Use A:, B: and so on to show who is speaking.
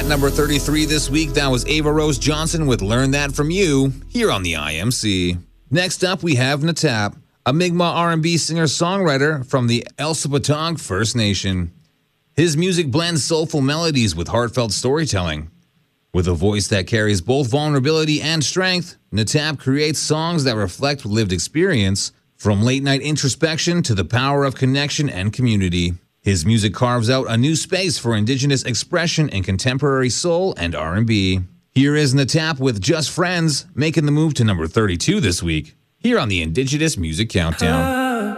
A: At number 33 this week, that was Ava Rose Johnson with Learn That From You, here on the IMC. Next up, we have Natap, a Mi'kmaq R&B singer-songwriter from the Elsipogtog First Nation. His music blends soulful melodies with heartfelt storytelling. With a voice that carries both vulnerability and strength, Natap creates songs that reflect lived experience, from late-night introspection to the power of connection and community. His music carves out a new space for Indigenous expression in contemporary soul and R&B. Here is Natap with Just Friends, making the move to number 32 this week, here on the Indigenous Music Countdown.